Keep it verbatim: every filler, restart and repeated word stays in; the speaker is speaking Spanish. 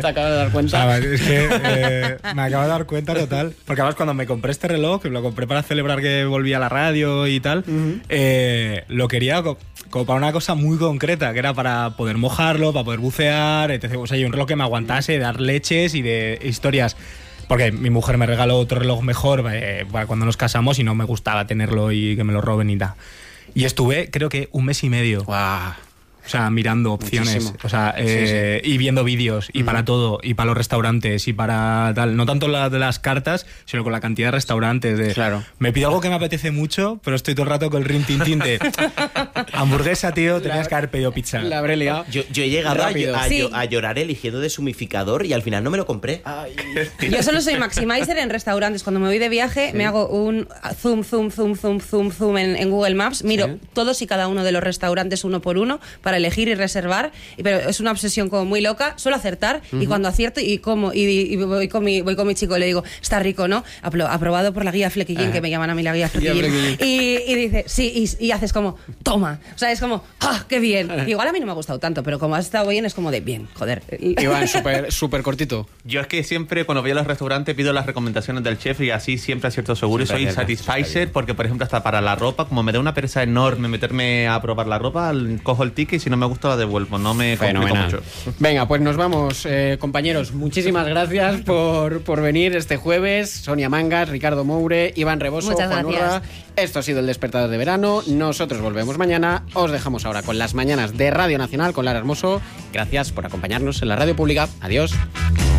¿Te acabas de dar cuenta? O sea, es que eh, me acabo de dar cuenta total. Porque además cuando me compré este reloj, que lo compré para celebrar que volví a la radio y tal, uh-huh. eh, lo quería co- como para una cosa muy concreta, que era para poder mojarlo, para poder bucear, etcétera. O sea, y un reloj que me aguantase, dar leches y de historias. Porque mi mujer me regaló otro reloj mejor eh, para cuando nos casamos y no me gustaba tenerlo y que me lo roben y tal. Y estuve, creo que un mes y medio. ¡Guau! O sea, mirando opciones, Muchísimo. o sea, eh, sí, sí. y viendo vídeos, y uh-huh. para todo, y para los restaurantes, y para tal. No tanto la de las cartas, sino con la cantidad de restaurantes. De, claro. Me pido algo que me apetece mucho, pero estoy todo el rato con el rin tin tin de hamburguesa, tío, tenías que haber pedido pizza. La habré liado. Yo, yo he llegado a, a, sí. a llorar eligiendo deshumificador y al final no me lo compré. Ay. Yo solo soy maximizer en restaurantes. Cuando me voy de viaje, sí. me hago un zoom, zoom, zoom, zoom, zoom, zoom en, en Google Maps. Miro sí. todos y cada uno de los restaurantes uno por uno para elegir y reservar. Pero es una obsesión como muy loca. Suelo acertar uh-huh. y cuando acierto y como y, y voy, con mi, voy con mi chico y le digo, está rico, ¿no? Apro- aprobado por la guía Flequillín, uh-huh. que me llaman a mí la guía Flequillín. y, y dice, sí, y, y haces como, toma. O sea, es como, ¡ah, qué bien! Uh-huh. Igual a mí no me ha gustado tanto, pero como has estado bien, es como de bien, joder. Iván, súper súper cortito. Yo es que siempre cuando voy a los restaurantes pido las recomendaciones del chef y así siempre acierto seguro. Soy satisficer porque, por ejemplo, hasta para la ropa, como me da una pereza enorme meterme a probar la ropa, cojo el ticket y si no me gusta la devuelvo. No me complico mucho. Venga, pues nos vamos, eh, compañeros. Muchísimas gracias por, por venir este jueves. Sonia Mangas, Ricardo Moure, Iván Reboso, Muchas Juan gracias. Urra. Esto ha sido el Despertador de Verano. Nosotros volvemos mañana. Os dejamos ahora con las mañanas de Radio Nacional con Lara Hermoso. Gracias por acompañarnos en la radio pública. Adiós.